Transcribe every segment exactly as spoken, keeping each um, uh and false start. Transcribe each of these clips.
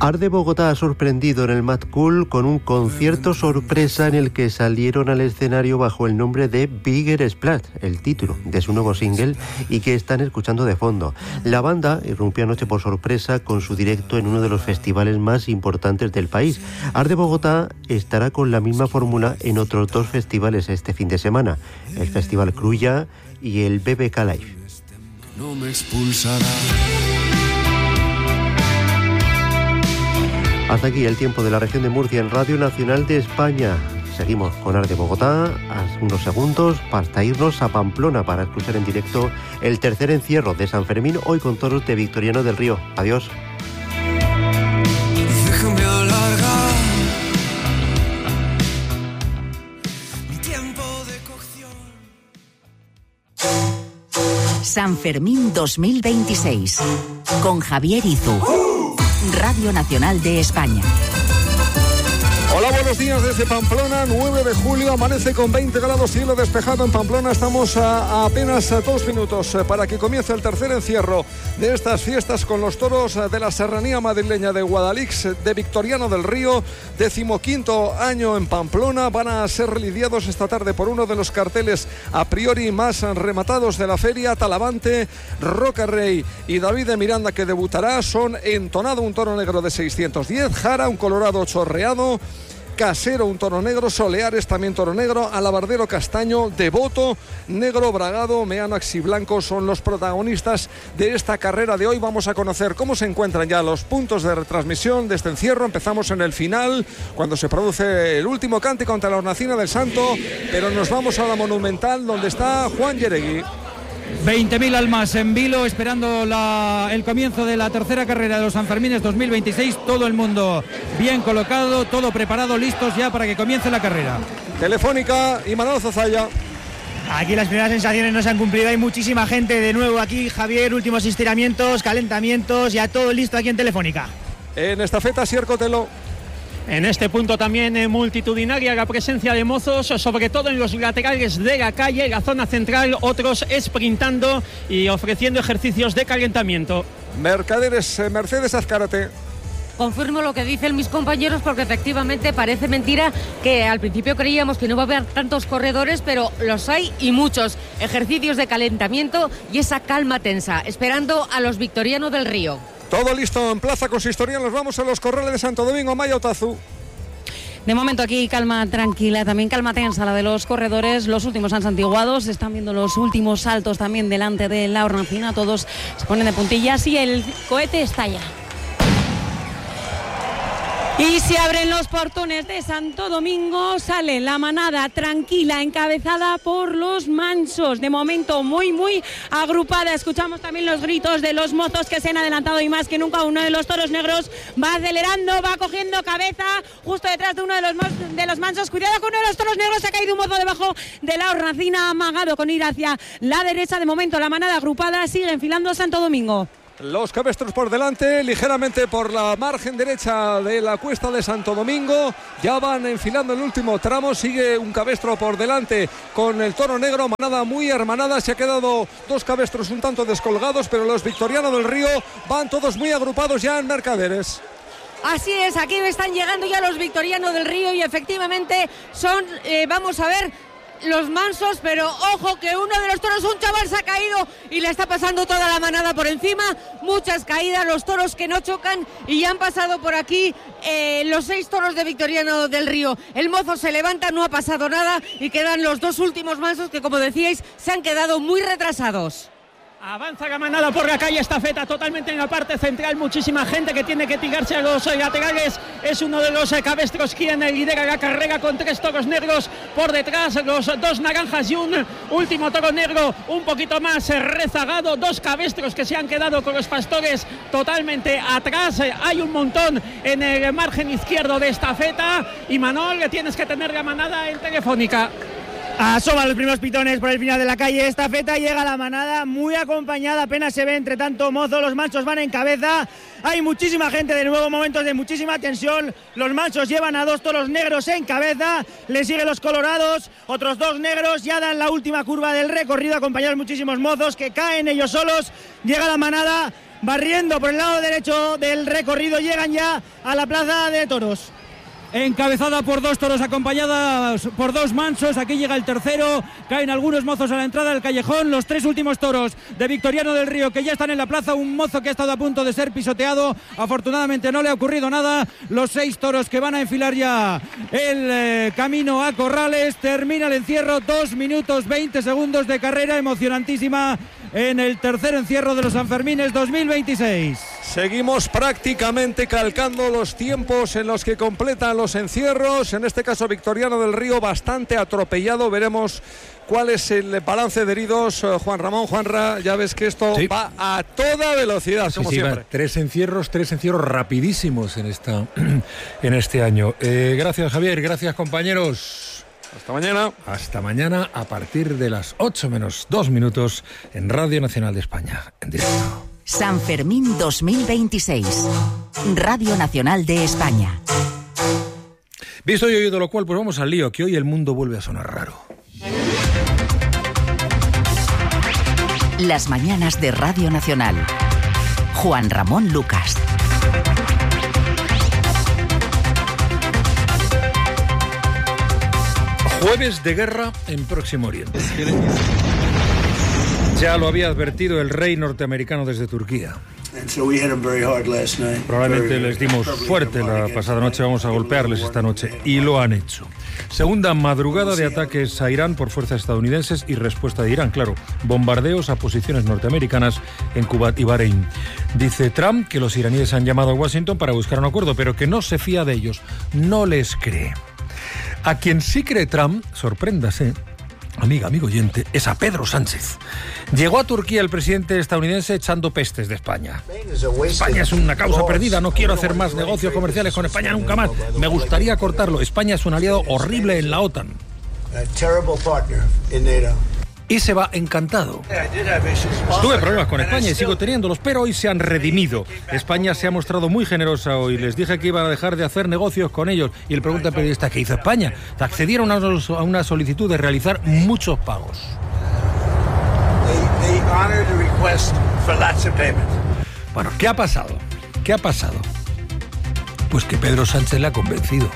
Arde Bogotá ha sorprendido en el Mad Cool con un concierto sorpresa en el que salieron al escenario bajo el nombre de Bigger Splash, el título de su nuevo single, y que están escuchando de fondo. La banda irrumpió anoche por sorpresa con su directo en uno de los festivales más importantes del país. Arde Bogotá estará con la misma fórmula en otros dos festivales este fin de semana, el Festival Cruya y el B B K Live. No me expulsará. Hasta aquí el tiempo de la región de Murcia en Radio Nacional de España. Seguimos con Arde Bogotá, hace unos segundos hasta irnos a Pamplona para escuchar en directo el tercer encierro de San Fermín, hoy con toros de Victoriano del Río. Adiós. Déjame alargar mi tiempo de cocción. San Fermín dos mil veintiséis con Javier Izu. Radio Nacional de España. Hola, buenos días desde Pamplona, nueve de julio, amanece con veinte grados, cielo despejado en Pamplona. Estamos a, a apenas a dos minutos para que comience el tercer encierro de estas fiestas con los toros de la serranía madrileña de Guadalix, de Victoriano del Río, decimoquinto año en Pamplona. Van a ser lidiados esta tarde por uno de los carteles a priori más rematados de la feria, Talavante, Roca Rey y David de Miranda, que debutará. Son Entonado, un toro negro de seiscientos diez, Jara, un colorado chorreado, Casero, un toro negro, Soleares, también toro negro, Alabardero castaño, Devoto, negro bragado, Meano Axiblanco son los protagonistas de esta carrera de hoy. Vamos a conocer cómo se encuentran ya los puntos de retransmisión de este encierro. Empezamos en el final, cuando se produce el último cántico ante la Hornacina del Santo, pero nos vamos a la Monumental, donde está Juan Yeregui. veinte mil almas en vilo esperando la, el comienzo de la tercera carrera de los Sanfermines dos mil veintiséis. Todo el mundo bien colocado, todo preparado, listos ya para que comience la carrera. Telefónica y Manuel Zazaya. Aquí las primeras sensaciones no se han cumplido, hay muchísima gente de nuevo aquí, Javier, últimos estiramientos, calentamientos, ya todo listo aquí en Telefónica. En estafeta, Sier Cotelo. En este punto también eh, multitudinaria la presencia de mozos, sobre todo en los laterales de la calle, la zona central, otros sprintando y ofreciendo ejercicios de calentamiento. Mercaderes, eh, Mercedes Azcárate. Confirmo lo que dicen mis compañeros, porque efectivamente parece mentira que al principio creíamos que no va a haber tantos corredores, pero los hay y muchos. Ejercicios de calentamiento y esa calma tensa, esperando a los Victoriano del Río. Todo listo en Plaza Consistorial, nos vamos a los Corrales de Santo Domingo, Maya Otazu. De momento aquí calma tranquila, también calma tensa la de los corredores, los últimos han santiguado, se están viendo los últimos saltos también delante de la Hornacina, todos se ponen de puntillas y el cohete estalla. Y se abren los portones de Santo Domingo, sale la manada tranquila, encabezada por los mansos, de momento muy muy agrupada. Escuchamos también los gritos de los mozos que se han adelantado y más que nunca. Uno de los toros negros va acelerando, va cogiendo cabeza justo detrás de uno de los, de los mansos. Cuidado con uno de los toros negros, se ha caído un mozo debajo de la Hornacina, amagado con ir hacia la derecha. De momento la manada agrupada sigue enfilando a Santo Domingo. Los cabestros por delante, ligeramente por la margen derecha de la cuesta de Santo Domingo. Ya van enfilando el último tramo, sigue un cabestro por delante con el toro negro, manada muy hermanada. Se ha quedado dos cabestros un tanto descolgados, pero los Victoriano del Río van todos muy agrupados ya en Mercaderes. Así es, aquí están llegando ya los Victoriano del Río y efectivamente son, eh, vamos a ver, los mansos, pero ojo que uno de los toros, un chaval, se ha caído y le está pasando toda la manada por encima. Muchas caídas, los toros que no chocan, y ya han pasado por aquí eh, los seis toros de Victoriano del Río. El mozo se levanta, no ha pasado nada y quedan los dos últimos mansos que, como decíais, se han quedado muy retrasados. Avanza la manada por la calle estafeta, totalmente en la parte central, muchísima gente que tiene que tirarse a los laterales. Es uno de los cabestros quien lidera la carrera con tres toros negros por detrás, los dos naranjas y un último toro negro un poquito más rezagado. Dos cabestros que se han quedado con los pastores totalmente atrás. Hay un montón en el margen izquierdo de estafeta. Y Manol, tienes que tener la manada en Telefónica. Asoman los primeros pitones por el final de la calle estafeta, llega la manada muy acompañada, apenas se ve entre tanto mozo, los mansos van en cabeza, hay muchísima gente de nuevo, momentos de muchísima tensión. Los mansos llevan a dos toros negros en cabeza, le siguen los colorados, otros dos negros, ya dan la última curva del recorrido, acompañados muchísimos mozos que caen ellos solos, llega la manada barriendo por el lado derecho del recorrido, llegan ya a la plaza de toros. Encabezada por dos toros acompañadas por dos mansos. Aquí llega el tercero, caen algunos mozos a la entrada del callejón. Los tres últimos toros de Victoriano del Río que ya están en la plaza. Un mozo que ha estado a punto de ser pisoteado, afortunadamente no le ha ocurrido nada. Los seis toros que van a enfilar ya el eh, camino a Corrales. Termina el encierro, dos minutos veinte segundos de carrera emocionantísima en el tercer encierro de los Sanfermines dos mil veintiséis. Seguimos prácticamente calcando los tiempos en los que completan los encierros. En este caso Victoriano del Río bastante atropellado. Veremos cuál es el balance de heridos. Juan Ramón, Juanra, ya ves que esto sí. va a toda velocidad, sí, como sí, siempre. Va. Tres encierros, tres encierros rapidísimos en, esta, en este año. Eh, gracias, Javier, gracias, compañeros. Hasta mañana. Hasta mañana a partir de las ocho menos dos minutos en Radio Nacional de España, en directo. San Fermín dos mil veintiséis, Radio Nacional de España. Visto y oído lo cual, pues vamos al lío, que hoy el mundo vuelve a sonar raro. Las mañanas de Radio Nacional. Juan Ramón Lucas. Jueves de guerra en Próximo Oriente. Ya lo había advertido el rey norteamericano desde Turquía. Probablemente les dimos fuerte la pasada noche, vamos a golpearles esta noche, y lo han hecho. Segunda madrugada de ataques a Irán por fuerzas estadounidenses y respuesta de Irán, claro, bombardeos a posiciones norteamericanas en Kuwait y Bahrein. Dice Trump que los iraníes han llamado a Washington para buscar un acuerdo, pero que no se fía de ellos, no les cree. A quien sí cree Trump, sorpréndase, amiga, amigo oyente, es a Pedro Sánchez. Llegó a Turquía el presidente estadounidense echando pestes de España. España es una causa perdida, no quiero hacer más negocios comerciales con España nunca más. Me gustaría cortarlo. España es un aliado horrible en la OTAN. Y se va encantado. Tuve problemas con España y sigo teniéndolos, pero hoy se han redimido. España se ha mostrado muy generosa hoy. Les dije que iban a dejar de hacer negocios con ellos. Y el pregunta al periodista, ¿qué hizo España? Accedieron a una solicitud de realizar muchos pagos. Bueno, ¿qué ha pasado? ¿Qué ha pasado? Pues que Pedro Sánchez le ha convencido.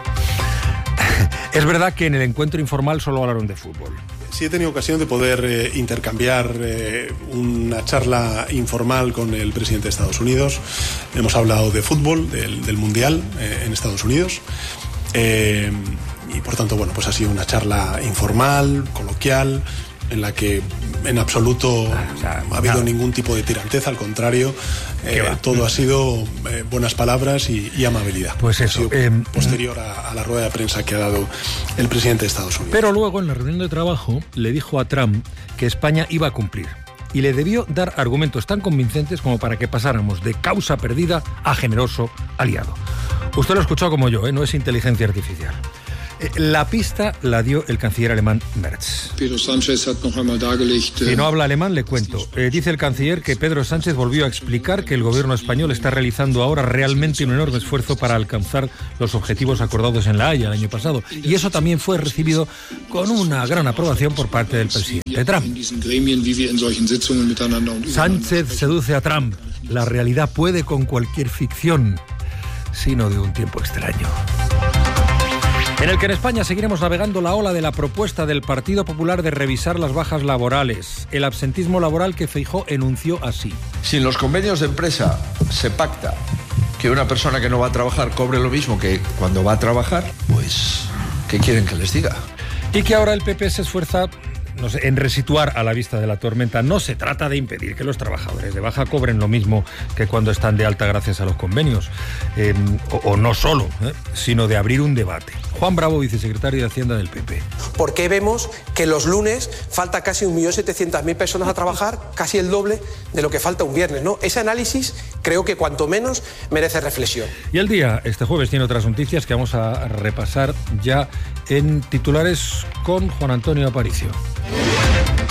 Es verdad que en el encuentro informal solo hablaron de fútbol. Sí he tenido ocasión de poder eh, intercambiar eh, una charla informal con el presidente de Estados Unidos. Hemos hablado de fútbol, del, del Mundial eh, en Estados Unidos. Eh, y por tanto, bueno, pues ha sido una charla informal, coloquial, en la que en absoluto ah, o sea, no ha habido nada. Ningún tipo de tiranteza, al contrario, eh, todo ha sido eh, buenas palabras y, y amabilidad. Pues eso. Ha sido eh, posterior a, a la rueda de prensa que ha dado el presidente de Estados Unidos. Pero luego, en la reunión de trabajo, le dijo a Trump que España iba a cumplir. Y le debió dar argumentos tan convincentes como para que pasáramos de causa perdida a generoso aliado. Usted lo ha escuchado como yo, ¿eh? No es inteligencia artificial. La pista la dio el canciller alemán Merz. Pedro Sánchez hat noch einmal dargelegt. Si no habla alemán, le cuento. Eh, dice el canciller que Pedro Sánchez volvió a explicar que el gobierno español está realizando ahora realmente un enorme esfuerzo para alcanzar los objetivos acordados en La Haya el año pasado. Y eso también fue recibido con una gran aprobación por parte del presidente Trump. Sánchez seduce a Trump. La realidad puede con cualquier ficción, sino de un tiempo extraño. En el que en España seguiremos navegando la ola de la propuesta del Partido Popular de revisar las bajas laborales, el absentismo laboral que Feijóo enunció así. Si en los convenios de empresa se pacta que una persona que no va a trabajar cobre lo mismo que cuando va a trabajar, pues, ¿qué quieren que les diga? Y que ahora el P P se esfuerza, no sé, en resituar a la vista de la tormenta. No se trata de impedir que los trabajadores de baja cobren lo mismo que cuando están de alta gracias a los convenios, eh, o, o no solo, eh, sino de abrir un debate. Juan Bravo, vicesecretario de Hacienda del P P. ¿Por qué vemos que los lunes falta casi un millón setecientas mil personas a trabajar, casi el doble de lo que falta un viernes, ¿no? Ese análisis creo que cuanto menos merece reflexión. Y el día, este jueves, tiene otras noticias que vamos a repasar ya en titulares con Juan Antonio Aparicio.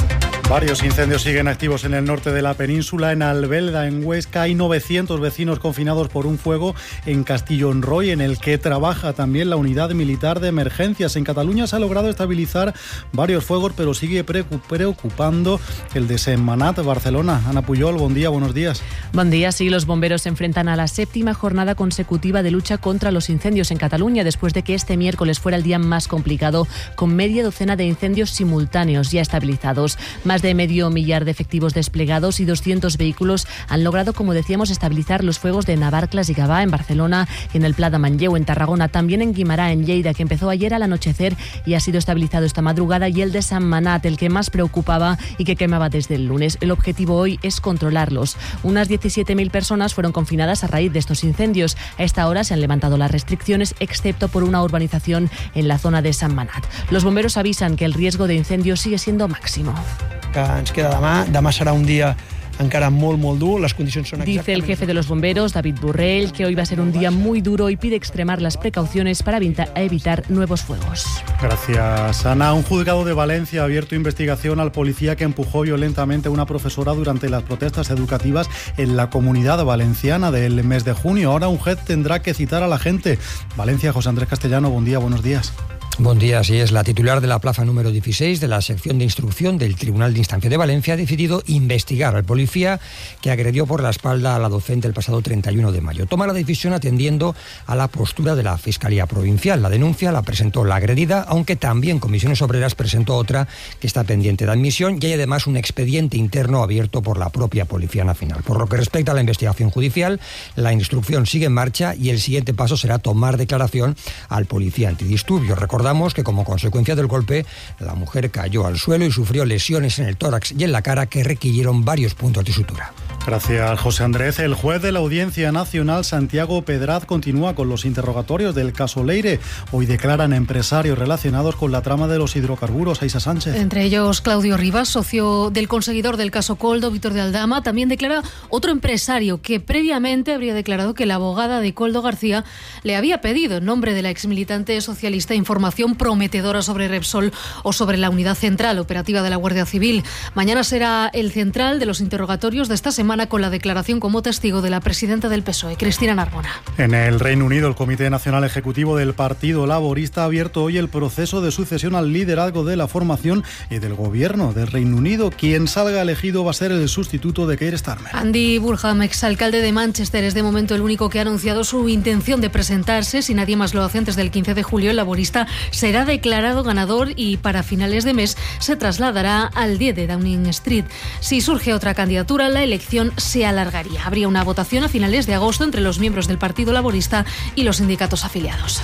Varios incendios siguen activos en el norte de la península. En Albelda, en Huesca, hay novecientos vecinos confinados por un fuego en Castillonroy, en el que trabaja también la unidad militar de emergencias. En Cataluña se ha logrado estabilizar varios fuegos, pero sigue preocupando el de Sentmenat, Barcelona. Ana Puyol, buen día, buenos días. Buen día, sí, los bomberos se enfrentan a la séptima jornada consecutiva de lucha contra los incendios en Cataluña, después de que este miércoles fuera el día más complicado, con media docena de incendios simultáneos ya estabilizados. Más de medio millar de efectivos desplegados y doscientos vehículos han logrado, como decíamos, estabilizar los fuegos de Navarclas y Gavà en Barcelona, en el Pla de Manlleu en Tarragona, también en Guimará en Lleida, que empezó ayer al anochecer y ha sido estabilizado esta madrugada, y el de Sentmenat, el que más preocupaba y que quemaba desde el lunes. El objetivo hoy es controlarlos. Unas diecisiete mil personas fueron confinadas a raíz de estos incendios. A esta hora se han levantado las restricciones, excepto por una urbanización en la zona de Sentmenat. Los bomberos avisan que el riesgo de incendio sigue siendo máximo. Que ens queda demà. Demà serà un dia encara molt, molt dur. Las condiciones son exactamente... Dice el jefe de los bomberos, David Burrell, que hoy va a ser un día muy duro y pide extremar las precauciones para evitar nuevos fuegos. Gracias, Ana. Un juzgado de Valencia ha abierto investigación al policía que empujó violentamente a una profesora durante las protestas educativas en la Comunidad Valenciana del mes de junio. Ahora un juez tendrá que citar a la gente. Valencia, José Andrés Castellano, buen día, buenos días. Buen día, así es. La titular de la plaza número dieciséis de la sección de instrucción del Tribunal de Instancia de Valencia ha decidido investigar al policía que agredió por la espalda a la docente el pasado treinta y uno de mayo. Toma la decisión atendiendo a la postura de la Fiscalía Provincial. La denuncia la presentó la agredida, aunque también Comisiones Obreras presentó otra que está pendiente de admisión, y hay además un expediente interno abierto por la propia Policía Nacional. Por lo que respecta a la investigación judicial, la instrucción sigue en marcha y el siguiente paso será tomar declaración al policía antidisturbios. Recordamos que como consecuencia del golpe la mujer cayó al suelo y sufrió lesiones en el tórax y en la cara que requirieron varios puntos de sutura. Gracias, José Andrés. El juez de la Audiencia Nacional, Santiago Pedraz, continúa con los interrogatorios del caso Leire. Hoy declaran empresarios relacionados con la trama de los hidrocarburos. Aisa Sánchez. Entre ellos Claudio Rivas, socio del conseguidor del caso Coldo, Víctor de Aldama. También declara otro empresario que previamente habría declarado que la abogada de Coldo García le había pedido en nombre de la exmilitante socialista información prometedora sobre Repsol o sobre la unidad central operativa de la Guardia Civil. Mañana será el central de los interrogatorios de esta semana, con la declaración como testigo de la presidenta del P S O E, Cristina Narbona. En el Reino Unido, el Comité Nacional Ejecutivo del Partido Laborista ha abierto hoy el proceso de sucesión al liderazgo de la formación y del gobierno del Reino Unido. Quien salga elegido va a ser el sustituto de Keir Starmer. Andy Burham, exalcalde de Manchester, es de momento el único que ha anunciado su intención de presentarse. Si nadie más lo hace antes del quince de julio, el laborista será declarado ganador y para finales de mes se trasladará al diez de Downing Street. Si surge otra candidatura, la elección se alargaría. Habría una votación a finales de agosto entre los miembros del Partido Laborista y los sindicatos afiliados.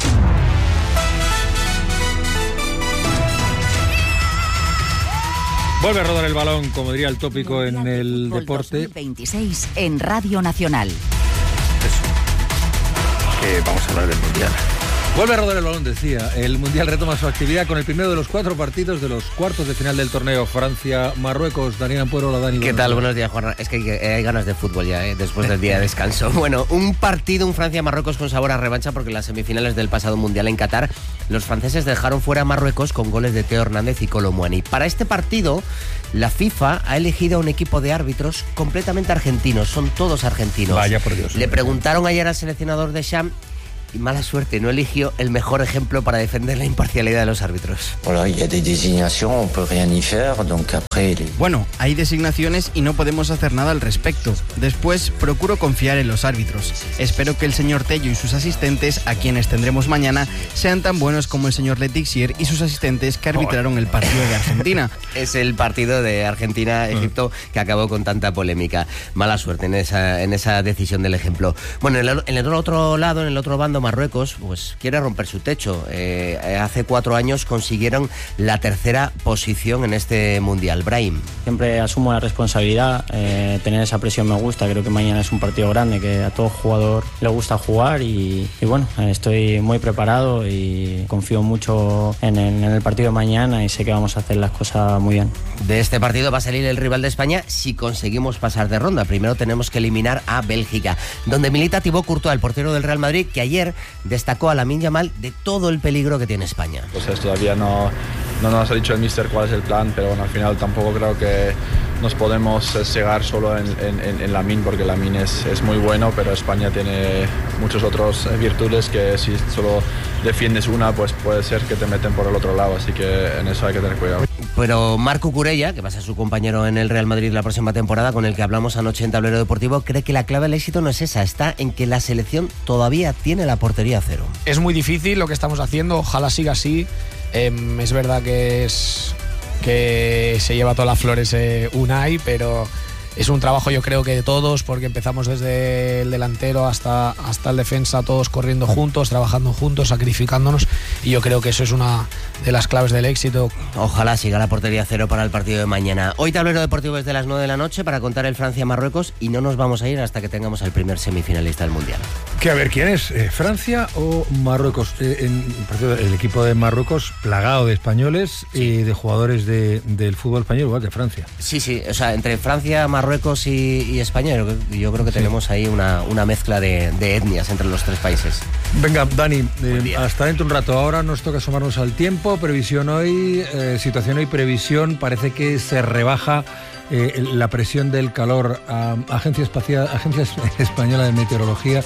Vuelve a rodar el balón, como diría el tópico en el deporte. dos mil veintiséis en Radio Nacional. Eso. Que vamos a hablar del Mundial. Vuelve a rodar el balón, decía. El Mundial retoma su actividad con el primero de los cuatro partidos de los cuartos de final del torneo. Francia-Marruecos. Daniel Ampuero, hola Dani. ¿Qué tal? Buenos días, Juan. Es que hay, hay ganas de fútbol ya, ¿eh? Después del día de descanso. Bueno, un partido, un Francia-Marruecos con sabor a revancha, porque en las semifinales del pasado Mundial en Qatar, los franceses dejaron fuera a Marruecos con goles de Teo Hernández y Kolo Muani. Para este partido, la FIFA ha elegido a un equipo de árbitros completamente argentinos. Son todos argentinos. Vaya por Dios. Le preguntaron ayer al seleccionador Deschamps y mala suerte, no eligió el mejor ejemplo para defender la imparcialidad de los árbitros. Bueno, hay designaciones y no podemos hacer nada al respecto. Después, procuro confiar en los árbitros. Espero que el señor Tello y sus asistentes, a quienes tendremos mañana, sean tan buenos como el señor Letixier y sus asistentes que arbitraron el partido de Argentina. Es el partido de Argentina-Egipto que acabó con tanta polémica. Mala suerte en esa, en esa decisión del ejemplo. Bueno, en el, en el otro lado, en el otro bando, Marruecos pues quiere romper su techo. Eh, hace cuatro años consiguieron la tercera posición en este Mundial. Brahim. Siempre asumo la responsabilidad, eh, tener esa presión me gusta, creo que mañana es un partido grande, que a todo jugador le gusta jugar y, y bueno, estoy muy preparado y confío mucho en el, en el partido de mañana y sé que vamos a hacer las cosas muy bien. De este partido va a salir el rival de España si conseguimos pasar de ronda. Primero tenemos que eliminar a Bélgica, donde milita Thibaut Courtois, el portero del Real Madrid, que ayer destacó a Lamine Yamal de todo el peligro que tiene España. Pues todavía no, no nos ha dicho el míster cuál es el plan, pero bueno, al final tampoco creo que nos podemos cegar solo en, en, en Lamine, porque Lamine es, es muy bueno, pero España tiene muchas otras virtudes que si solo defiendes una, pues puede ser que te meten por el otro lado, así que en eso hay que tener cuidado. Pero Marco Curella, que va a ser su compañero en el Real Madrid la próxima temporada, con el que hablamos anoche en Tablero Deportivo, cree que la clave del éxito no es esa, está en que la selección todavía tiene la portería a cero. Es muy difícil lo que estamos haciendo, ojalá siga así. Eh, es verdad que es que se lleva todas las flores eh, Unai, pero es un trabajo yo creo que de todos, porque empezamos desde el delantero hasta, hasta el defensa, todos corriendo juntos, trabajando juntos, sacrificándonos, y yo creo que eso es una de las claves del éxito. Ojalá siga la portería cero para el partido de mañana. Hoy Tablero Deportivo desde las nueve de la noche para contar el Francia-Marruecos, y no nos vamos a ir hasta que tengamos al primer semifinalista del Mundial. Que a ver, ¿quién es? Eh, ¿Francia o Marruecos? Eh, en, el equipo de Marruecos plagado de españoles y sí. de jugadores de, del fútbol español, igual que Francia. Sí, sí, o sea, entre Francia, Marruecos y, y España, yo, yo creo que sí. tenemos ahí una, una mezcla de, de etnias entre los tres países. Venga, Dani, eh, hasta dentro un rato. Ahora nos toca asomarnos al tiempo. Previsión hoy, eh, situación hoy, previsión. Parece que se rebaja eh, la presión del calor. a Agencia Espacial, Agencia Española de Meteorología.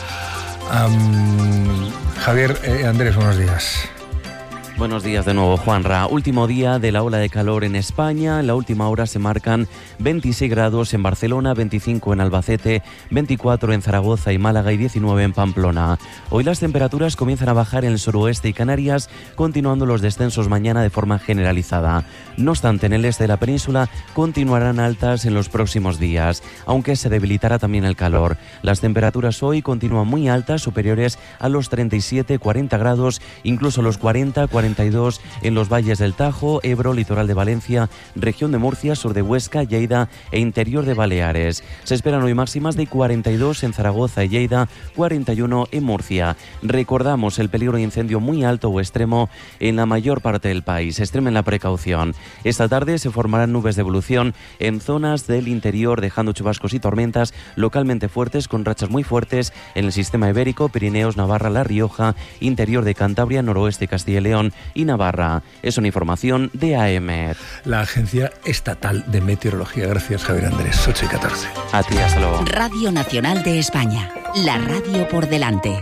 Um, Javier, eh, Andrés, buenos días. Buenos días de nuevo, Juanra. Último día de la ola de calor en España. En la última hora se marcan veintiséis grados en Barcelona, veinticinco en Albacete, veinticuatro en Zaragoza y Málaga y diecinueve en Pamplona. Hoy las temperaturas comienzan a bajar en el suroeste y Canarias, continuando los descensos mañana de forma generalizada. No obstante, en el este de la península continuarán altas en los próximos días, aunque se debilitará también el calor. Las temperaturas hoy continúan muy altas, superiores a los treinta y siete, cuarenta grados, incluso los cuarenta, cuarenta y dos en los valles del Tajo, Ebro, litoral de Valencia, región de Murcia, sur de Huesca, Lleida e interior de Baleares. Se esperan hoy máximas de cuarenta y dos en Zaragoza y Lleida, cuarenta y uno en Murcia. Recordamos el peligro de incendio muy alto o extremo en la mayor parte del país. Extremen la precaución. Esta tarde se formarán nubes de evolución en zonas del interior, dejando chubascos y tormentas localmente fuertes con rachas muy fuertes en el sistema ibérico, Pirineos, Navarra, La Rioja, interior de Cantabria, noroeste, Castilla y León y Navarra. Es una información de A E M E T. La Agencia Estatal de Meteorología. Gracias, Javier Andrés. ocho y catorce. A ti, hasta luego. Radio Nacional de España. La radio por delante.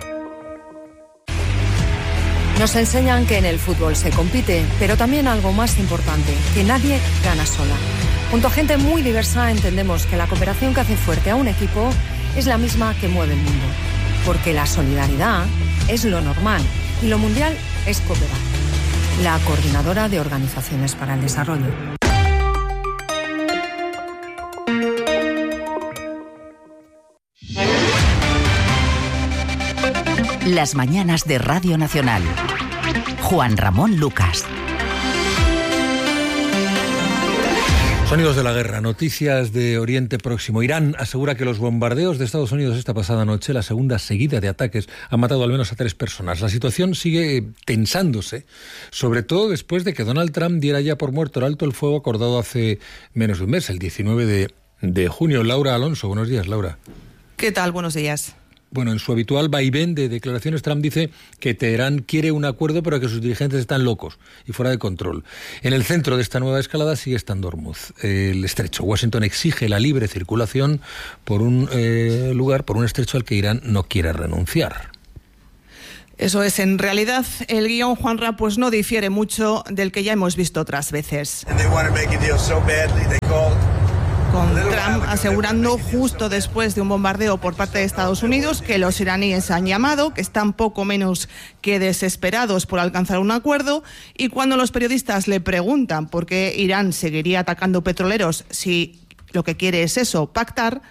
Nos enseñan que en el fútbol se compite, pero también algo más importante, que nadie gana sola. Junto a gente muy diversa entendemos que la cooperación que hace fuerte a un equipo es la misma que mueve el mundo. Porque la solidaridad es lo normal y lo mundial es cooperar. La Coordinadora de Organizaciones para el Desarrollo. Las mañanas de Radio Nacional. Juan Ramón Lucas. Sonidos de la guerra, noticias de Oriente Próximo. Irán asegura que los bombardeos de Estados Unidos esta pasada noche, la segunda seguida de ataques, han matado al menos a tres personas. La situación sigue tensándose, sobre todo después de que Donald Trump diera ya por muerto el alto el fuego acordado hace menos de un mes, el diecinueve de junio. Laura Alonso, buenos días, Laura. ¿Qué tal? Buenos días. Bueno, en su habitual vaivén de declaraciones, Trump dice que Teherán quiere un acuerdo, pero que sus dirigentes están locos y fuera de control. En el centro de esta nueva escalada sigue estando Hormuz, el estrecho. Washington exige la libre circulación por un eh, lugar, por un estrecho al que Irán no quiere renunciar. Eso es, en realidad el guión, Juanra, pues no difiere mucho del que ya hemos visto otras veces. Con Trump asegurando justo después de un bombardeo por parte de Estados Unidos que los iraníes han llamado, que están poco menos que desesperados por alcanzar un acuerdo, y cuando los periodistas le preguntan por qué Irán seguiría atacando petroleros si lo que quiere es eso, pactar,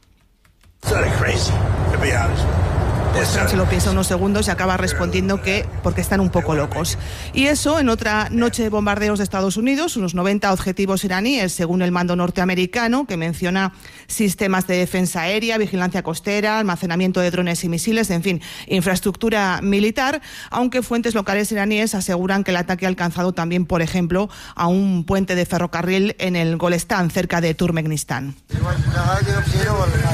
pues Trump se lo piensa unos segundos y acaba respondiendo que porque están un poco locos. Y eso en otra noche de bombardeos de Estados Unidos, unos noventa objetivos iraníes, según el mando norteamericano, que menciona sistemas de defensa aérea, vigilancia costera, almacenamiento de drones y misiles, en fin, infraestructura militar, aunque fuentes locales iraníes aseguran que el ataque ha alcanzado también, por ejemplo, a un puente de ferrocarril en el Golestán, cerca de Turkmenistán.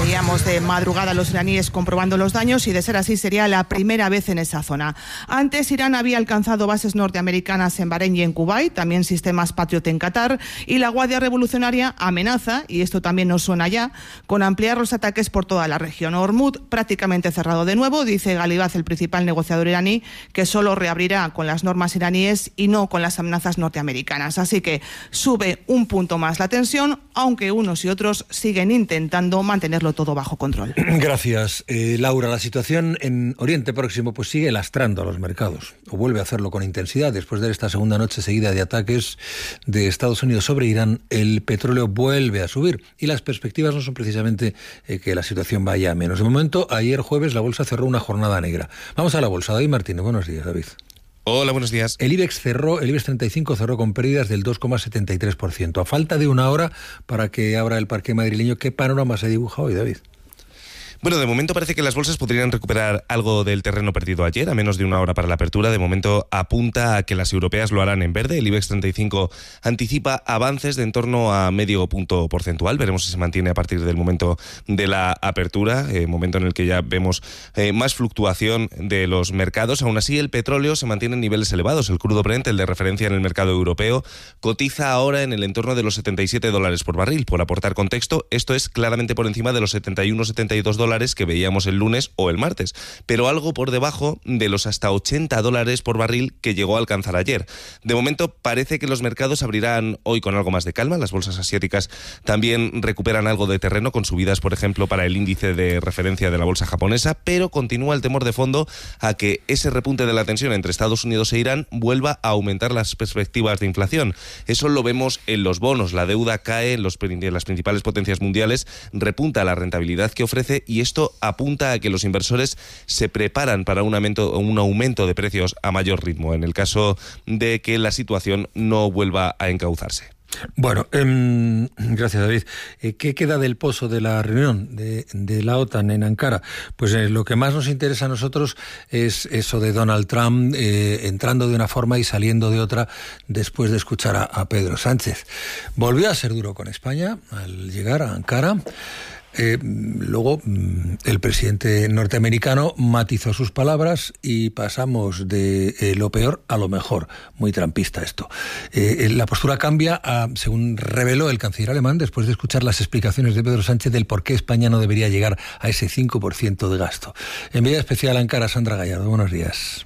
Veíamos de madrugada a los iraníes comprobando los daños y, de ser así, sería la primera vez en esa zona. Antes, Irán había alcanzado bases norteamericanas en Bahrein y en Kuwait, también sistemas Patriot en Qatar, y la Guardia Revolucionaria amenaza, y esto también nos suena ya, con ampliar los ataques por toda la región. Hormuz prácticamente cerrado de nuevo, dice Ghalibaf, el principal negociador iraní, que solo reabrirá con las normas iraníes y no con las amenazas norteamericanas. Así que sube un punto más la tensión, aunque unos y otros siguen intentando mantenerlo todo bajo control. Gracias, eh, Laura. La situación en Oriente Próximo pues sigue lastrando a los mercados, o vuelve a hacerlo con intensidad. Después de esta segunda noche seguida de ataques de Estados Unidos sobre Irán, el petróleo vuelve a subir y las perspectivas no son precisamente eh, que la situación vaya a menos. De momento, ayer jueves la bolsa cerró una jornada negra. Vamos a la bolsa. David Martínez, buenos días, David. Hola, buenos días. El IBEX cerró, el IBEX treinta y cinco cerró con pérdidas del dos coma setenta y tres por ciento. A falta de una hora para que abra el parque madrileño, ¿qué panorama se dibuja hoy, David? Bueno, de momento parece que las bolsas podrían recuperar algo del terreno perdido ayer, a menos de una hora para la apertura. De momento apunta a que las europeas lo harán en verde. El IBEX treinta y cinco anticipa avances de en torno a medio punto porcentual. Veremos si se mantiene a partir del momento de la apertura, eh, momento en el que ya vemos eh, más fluctuación de los mercados. Aún así, el petróleo se mantiene en niveles elevados. El crudo Brent, el de referencia en el mercado europeo, cotiza ahora en el entorno de los setenta y siete dólares por barril. Por aportar contexto, esto es claramente por encima de los setenta y uno setenta y dos dólares que veíamos el lunes o el martes, pero algo por debajo de los hasta ochenta dólares por barril que llegó a alcanzar ayer. De momento parece que los mercados abrirán hoy con algo más de calma. Las bolsas asiáticas también recuperan algo de terreno, con subidas, por ejemplo, para el índice de referencia de la bolsa japonesa, pero continúa el temor de fondo a que ese repunte de la tensión entre Estados Unidos e Irán vuelva a aumentar las perspectivas de inflación. Eso lo vemos en los bonos. La deuda cae en, los, en las principales potencias mundiales, repunta la rentabilidad que ofrece, y esto apunta a que los inversores se preparan para un aumento, un aumento de precios a mayor ritmo, en el caso de que la situación no vuelva a encauzarse. Bueno, eh, gracias, David. Eh, ¿Qué queda del pozo de la reunión de, de la OTAN en Ankara? Pues eh, lo que más nos interesa a nosotros es eso de Donald Trump eh, entrando de una forma y saliendo de otra después de escuchar a, a Pedro Sánchez. Volvió a ser duro con España al llegar a Ankara. Eh, luego el presidente norteamericano matizó sus palabras y pasamos de eh, lo peor a lo mejor. Muy trampista esto. Eh, la postura cambia, a, según reveló el canciller alemán, después de escuchar las explicaciones de Pedro Sánchez del por qué España no debería llegar a ese cinco por ciento de gasto. Enviada especial a Ankara, Sandra Gallardo. Buenos días.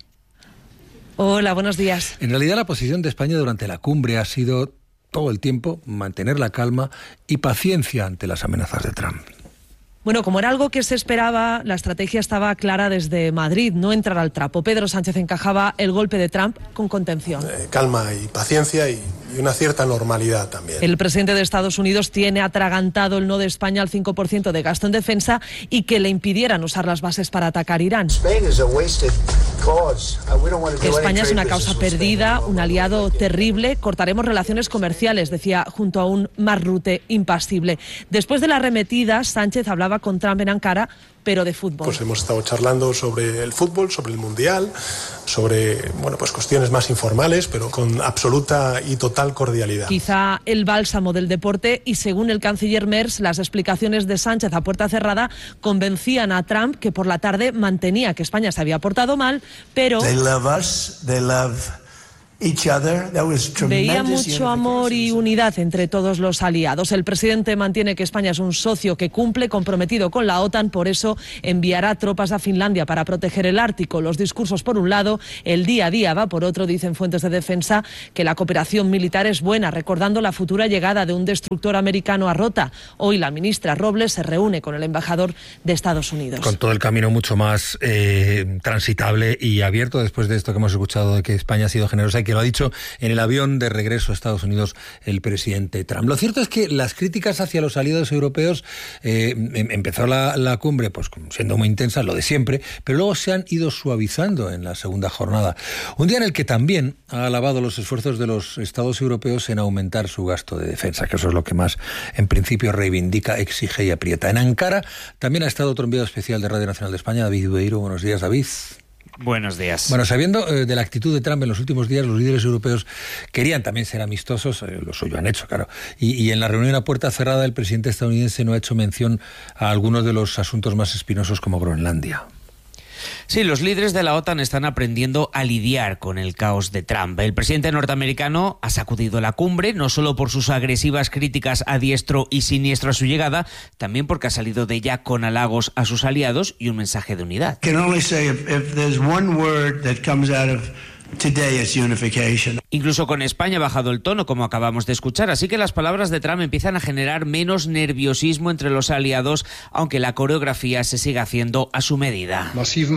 Hola, buenos días. En realidad la posición de España durante la cumbre ha sido todo el tiempo mantener la calma y paciencia ante las amenazas de Trump. Bueno, como era algo que se esperaba, la estrategia estaba clara desde Madrid, no entrar al trapo. Pedro Sánchez encajaba el golpe de Trump con contención. Eh, calma y paciencia y, y una cierta normalidad también. El presidente de Estados Unidos tiene atragantado el no de España al cinco por ciento de gasto en defensa y que le impidieran usar las bases para atacar Irán. España es una causa perdida, un aliado terrible. Cortaremos relaciones comerciales, decía, junto a un Marrute impasible. Después de la arremetida, Sánchez hablaba con Trump en Ankara, pero de fútbol. Pues hemos estado charlando sobre el fútbol, sobre el Mundial, sobre bueno, pues cuestiones más informales, pero con absoluta y total cordialidad. Quizá el bálsamo del deporte, y según el canciller Merz, las explicaciones de Sánchez a puerta cerrada convencían a Trump, que por la tarde mantenía que España se había portado mal, pero They love us, they love each other. That was veía mucho amor y unidad entre todos los aliados. El presidente mantiene que España es un socio que cumple, comprometido con la OTAN, por eso enviará tropas a Finlandia para proteger el Ártico. Los discursos por un lado, el día a día va por otro. Dicen fuentes de defensa que la cooperación militar es buena, recordando la futura llegada de un destructor americano a Rota. Hoy la ministra Robles se reúne con el embajador de Estados Unidos. Con todo el camino mucho más eh, transitable y abierto después de esto que hemos escuchado de que España ha sido generosa y que lo ha dicho en el avión de regreso a Estados Unidos el presidente Trump. Lo cierto es que las críticas hacia los aliados europeos eh, empezó la, la cumbre pues siendo muy intensa, lo de siempre, pero luego se han ido suavizando en la segunda jornada. Un día en el que también ha alabado los esfuerzos de los estados europeos en aumentar su gasto de defensa, que eso es lo que más en principio reivindica, exige y aprieta. En Ankara también ha estado otro enviado especial de Radio Nacional de España, David Beiro. Buenos días, David. Buenos días. Bueno, sabiendo eh, de la actitud de Trump en los últimos días, los líderes europeos querían también ser amistosos, eh, lo suyo han hecho, claro. Y, y en la reunión a puerta cerrada, el presidente estadounidense no ha hecho mención a algunos de los asuntos más espinosos como Groenlandia. Sí, los líderes de la OTAN están aprendiendo a lidiar con el caos de Trump. El presidente norteamericano ha sacudido la cumbre, no solo por sus agresivas críticas a diestro y siniestro a su llegada, también porque ha salido de ella con halagos a sus aliados y un mensaje de unidad. Incluso con España ha bajado el tono, como acabamos de escuchar, así que las palabras de Trump empiezan a generar menos nerviosismo entre los aliados, aunque la coreografía se sigue haciendo a su medida.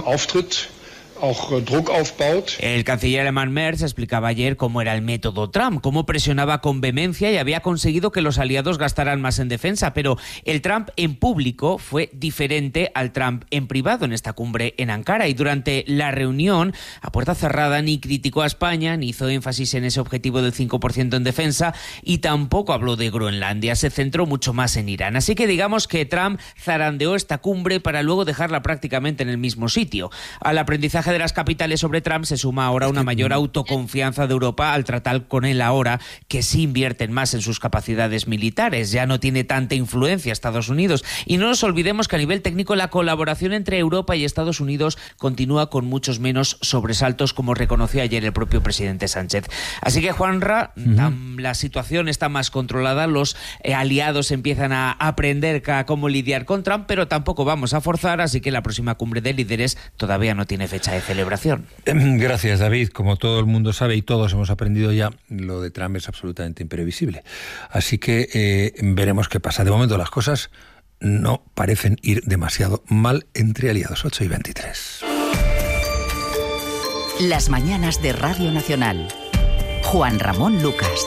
El canciller alemán Merz explicaba ayer cómo era el método Trump, cómo presionaba con vehemencia y había conseguido que los aliados gastaran más en defensa, pero el Trump en público fue diferente al Trump en privado en esta cumbre en Ankara, y durante la reunión, a puerta cerrada, ni criticó a España, ni hizo énfasis en ese objetivo del cinco por ciento en defensa, y tampoco habló de Groenlandia, se centró mucho más en Irán. Así que digamos que Trump zarandeó esta cumbre para luego dejarla prácticamente en el mismo sitio. Al aprendizaje de las capitales sobre Trump se suma ahora una mayor autoconfianza de Europa al tratar con él ahora que sí invierten más en sus capacidades militares. Ya no tiene tanta influencia Estados Unidos. Y no nos olvidemos que a nivel técnico la colaboración entre Europa y Estados Unidos continúa con muchos menos sobresaltos, como reconoció ayer el propio presidente Sánchez. Así que, Juanra, uh-huh. la situación está más controlada, los eh, aliados empiezan a aprender a cómo lidiar con Trump, pero tampoco vamos a forzar, así que la próxima cumbre de líderes todavía no tiene fecha de celebración. Gracias, David. Como todo el mundo sabe y todos hemos aprendido ya, lo de Trump es absolutamente imprevisible. Así que eh, veremos qué pasa. De momento las cosas no parecen ir demasiado mal entre aliados. ocho y veintitrés. Las mañanas de Radio Nacional. Juan Ramón Lucas.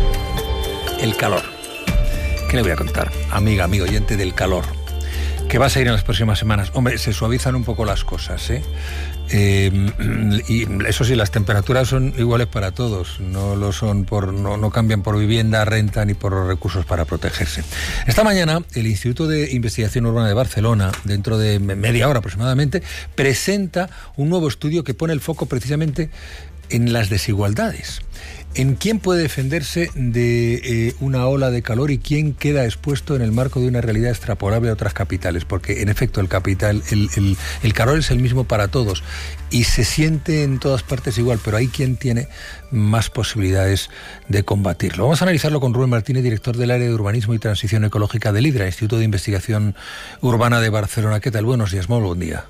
El calor. ¿Qué le voy a contar? Amiga, amigo oyente, del calor que va a seguir en las próximas semanas. Hombre, se suavizan un poco las cosas, ¿eh? Eh, y eso sí, las temperaturas son iguales para todos, no lo son por, no, no cambian por vivienda, renta ni por los recursos para protegerse. Esta mañana el Instituto de Investigación Urbana de Barcelona, dentro de media hora aproximadamente, presenta un nuevo estudio que pone el foco precisamente en las desigualdades, en quién puede defenderse de eh, una ola de calor y quién queda expuesto en el marco de una realidad extrapolable a otras capitales, porque en efecto el capital, el, el, el calor es el mismo para todos y se siente en todas partes igual, pero hay quien tiene más posibilidades de combatirlo. Vamos a analizarlo con Rubén Martínez, director del área de Urbanismo y Transición Ecológica del IDRA, Instituto de Investigación Urbana de Barcelona. ¿Qué tal? Buenos días, muy buen día.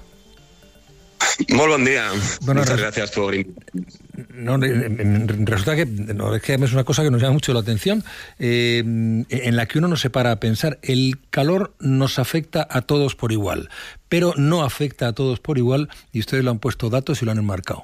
Muy buen día. Bueno, Muchas res... gracias por... No, resulta que, no, es que es una cosa que nos llama mucho la atención, eh, en la que uno no se para a pensar. El calor nos afecta a todos por igual, pero no afecta a todos por igual, y ustedes lo han puesto datos y lo han enmarcado.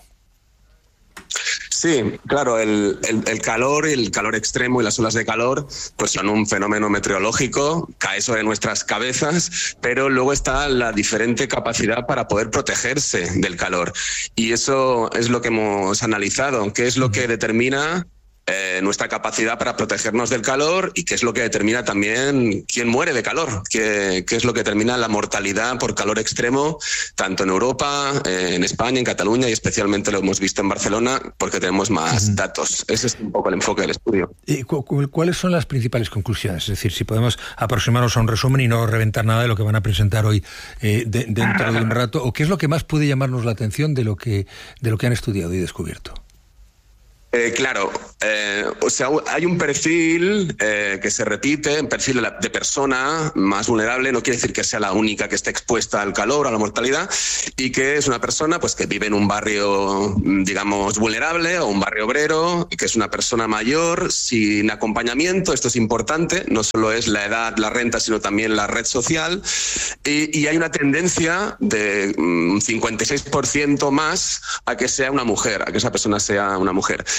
Sí, claro, el, el, el calor, el calor extremo y las olas de calor pues son un fenómeno meteorológico, cae sobre nuestras cabezas, pero luego está la diferente capacidad para poder protegerse del calor. Y eso es lo que hemos analizado, qué es lo que determina eh, nuestra capacidad para protegernos del calor y qué es lo que determina también quién muere de calor, qué, qué es lo que determina la mortalidad por calor extremo, tanto en Europa, eh, en España, en Cataluña, y especialmente lo hemos visto en Barcelona porque tenemos más uh-huh. datos. Ese es un poco el enfoque del estudio. ¿Y cu- cu- cuáles son las principales conclusiones? Es decir, si podemos aproximarnos a un resumen y no reventar nada de lo que van a presentar hoy eh, de, dentro de un rato, o qué es lo que más puede llamarnos la atención de lo que, de lo que han estudiado y descubierto. Eh, claro, eh, o sea, hay un perfil eh, que se repite, un perfil de, la, de persona más vulnerable, no quiere decir que sea la única que esté expuesta al calor, a la mortalidad, y que es una persona pues que vive en un barrio, digamos, vulnerable o un barrio obrero, y que es una persona mayor, sin acompañamiento. Esto es importante, no solo es la edad, la renta, sino también la red social, y, y hay una tendencia de un cincuenta y seis por ciento más a que sea una mujer, a que esa persona sea una mujer.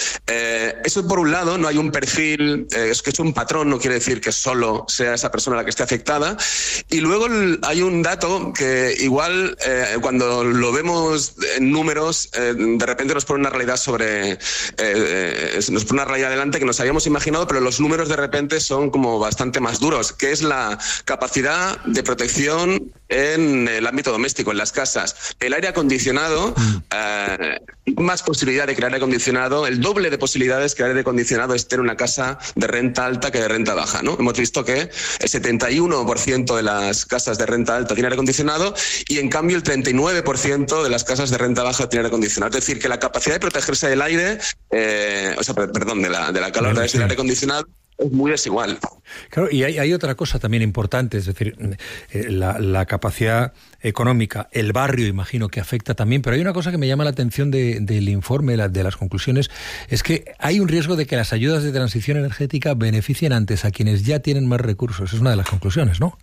Eh, eso por un lado, no hay un perfil, eh, es que es un patrón, no quiere decir que solo sea esa persona la que esté afectada. Y luego hay un dato que igual eh, cuando lo vemos en números, eh, de repente nos pone una realidad sobre, eh, eh, nos pone una realidad delante que nos habíamos imaginado, pero los números de repente son como bastante más duros, que es la capacidad de protección en el ámbito doméstico, en las casas. El aire acondicionado, eh, más posibilidad de crear aire acondicionado, el doble de posibilidades que el aire acondicionado esté en una casa de renta alta que de renta baja, ¿no? Hemos visto que el setenta y uno por ciento de las casas de renta alta tiene aire acondicionado y en cambio el treinta y nueve por ciento de las casas de renta baja tiene aire acondicionado. Es decir, que la capacidad de protegerse del aire, eh, o sea, perdón, de la, de la calor del aire acondicionado es muy desigual. Claro, y hay, hay otra cosa también importante, es decir, eh, la, la capacidad económica, el barrio imagino que afecta también, pero hay una cosa que me llama la atención de, del informe, la, de las conclusiones, es que hay un riesgo de que las ayudas de transición energética beneficien antes a quienes ya tienen más recursos. Es una de las conclusiones, ¿no?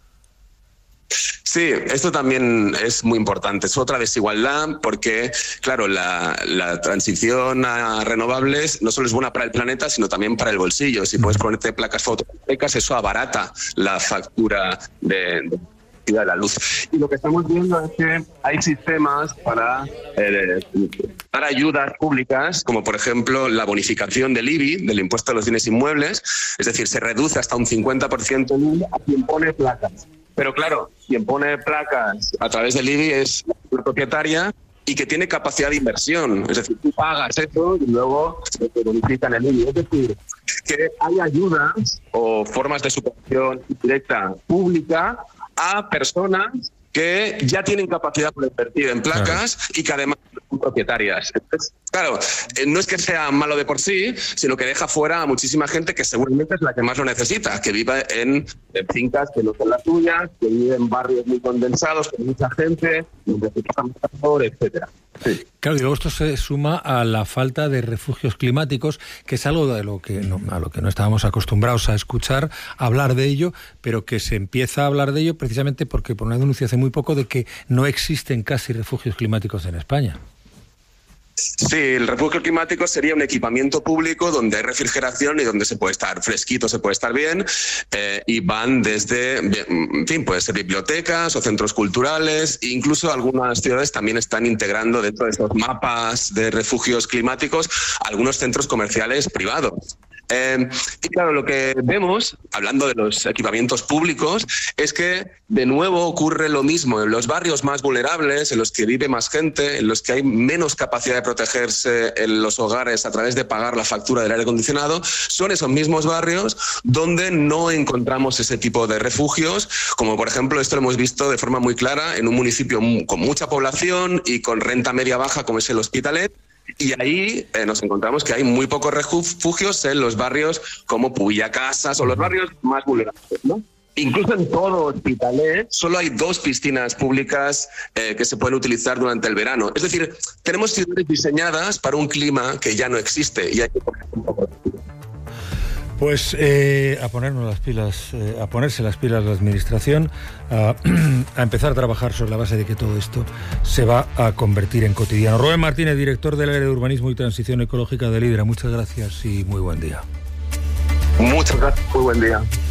Sí, esto también es muy importante. Es otra desigualdad porque, claro, la, la transición a renovables no solo es buena para el planeta, sino también para el bolsillo. Si puedes ponerte placas fotovoltaicas, eso abarata la factura de, de de la luz. Y lo que estamos viendo es que hay sistemas para eh, dar ayudas públicas, como por ejemplo la bonificación del I B I, del impuesto a los bienes inmuebles, es decir, se reduce hasta un cincuenta por ciento el I B I a quien pone placas. Pero claro, quien pone placas a través del I B I es la propietaria y que tiene capacidad de inversión. Es decir, tú pagas eso y luego se te bonifican el I B I. Es decir, que hay ayudas o formas de subvención directa pública a personas que ya tienen capacidad para invertir en placas, claro, y que además son propietarias. Entonces, claro, eh, no es que sea malo de por sí, sino que deja fuera a muchísima gente que seguramente es la que más lo necesita, que vive en, en fincas que no son las suyas, que vive en barrios muy condensados, con mucha gente, donde se pasa mucho calor, etcétera. Sí. Claro, y luego esto se suma a la falta de refugios climáticos, que es algo de lo que no, a lo que no estábamos acostumbrados a escuchar, hablar de ello, pero que se empieza a hablar de ello precisamente porque por una denuncia hace muy poco de que no existen casi refugios climáticos en España. Sí, el refugio climático sería un equipamiento público donde hay refrigeración y donde se puede estar fresquito, se puede estar bien, eh, y van desde, en fin, puede ser bibliotecas o centros culturales, e incluso algunas ciudades también están integrando dentro de esos mapas de refugios climáticos algunos centros comerciales privados. Eh, y claro, lo que vemos, hablando de los equipamientos públicos, es que de nuevo ocurre lo mismo en los barrios más vulnerables, en los que vive más gente, en los que hay menos capacidad de protegerse en los hogares a través de pagar la factura del aire acondicionado. Son esos mismos barrios donde no encontramos ese tipo de refugios, como por ejemplo, esto lo hemos visto de forma muy clara en un municipio con mucha población y con renta media baja como es el Hospitalet. Y ahí eh, nos encontramos que hay muy pocos refugios en los barrios como Puya Casas o los barrios más vulnerables, ¿no? Incluso en todo Hospitalet solo hay dos piscinas públicas eh, que se pueden utilizar durante el verano. Es decir, tenemos ciudades diseñadas para un clima que ya no existe y hay que poner un poco de cuidado. Pues eh, a ponernos las pilas, eh, a ponerse las pilas la administración, a, a empezar a trabajar sobre la base de que todo esto se va a convertir en cotidiano. Rubén Martínez, director del área de Urbanismo y Transición Ecológica de Lidra, muchas gracias y muy buen día. Muchas gracias, muy buen día.